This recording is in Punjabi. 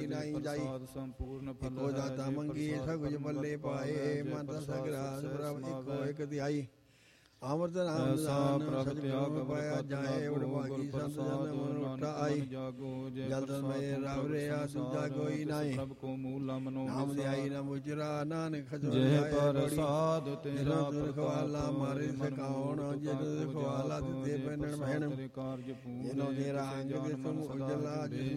ਨਾਈ ਜਾਈ। ਇੱਕੋ ਦਾਤਾ ਮੰਗੀ ਸਗੁਜ ਪੱਲੇ ਪਾਏ, ਮਨ ਸਗਰਾਸ ਪ੍ਰਭ ਇੱਕੋ ਇੱਕ ਧਿਆਈ। ਅੰਮ੍ਰਿਤ ਨਾਮ ਦਾਨ ਸਤਿਗੁਰੂ ਪਾਇਆ ਜਾਏ, ਵਡਭਾਗੀ ਸੰਤ ਜਨ ਮਨ ਉੱਠਾ ਆਈ। ਜਲ ਤਨ ਮਏ ਰਵ ਰਿਆ ਦੂਜਾ ਕੋਈ ਨਾਈ, ਨਾਮ ਧਿਆਈ ਨ ਮੁਜਰਾ ਨਾਨਕ ਖਜੋ ਜਾਏ। ਪ੍ਰਸਾਦ ਤੇਰਾ ਖਵਾਲਾ ਮਾਰੇ ਸਕਾਉਣ, ਜਿਨ ਖਵਾਲਾ ਦਿੱਤੇ ਪੈਣਨ ਮਹਿਣ। ਜਿਨੋ ਤੇਰਾ ਅੰਗ ਦਿਸਮ ਉਜਲਾ, ਜਿਸ